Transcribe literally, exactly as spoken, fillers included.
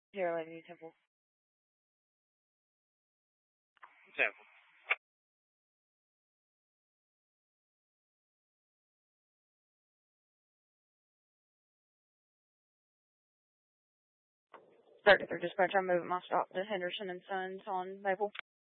Zero Lady Temple. Temple. thirty-three dispatch, I'm moving my stop to Henderson and Sons on Maple.